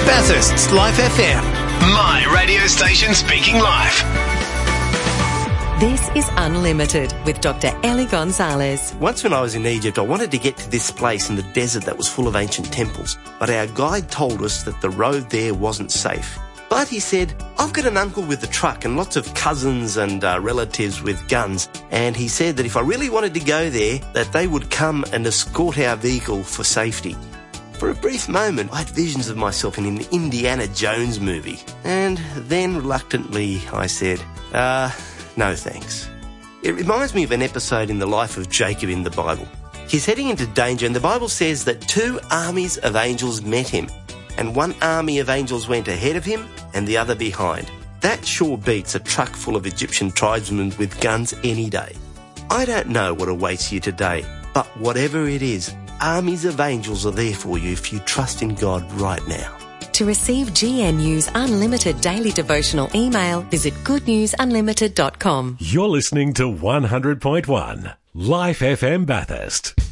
Bathurst's Life FM. My radio station speaking live. This is Unlimited with Dr. Ellie Gonzalez. Once when I was in Egypt, I wanted to get to this place in the desert that was full of ancient temples, but our guide told us that the road there wasn't safe. But he said, I've got an uncle with a truck and lots of cousins and relatives with guns, and he said that if I really wanted to go there, that they would come and escort our vehicle for safety. For a brief moment, I had visions of myself in an Indiana Jones movie, and then reluctantly I said, no thanks. It reminds me of an episode in the life of Jacob in the Bible. He's heading into danger, and the Bible says that 2 armies of angels met him, and 1 army of angels went ahead of him and the other behind. That sure beats a truck full of Egyptian tribesmen with guns any day. I don't know what awaits you today, but whatever it is, armies of angels are there for you if you trust in God right now. To receive GNU's Unlimited daily devotional email, visit goodnewsunlimited.com. You're listening to 100.1 Life FM Bathurst.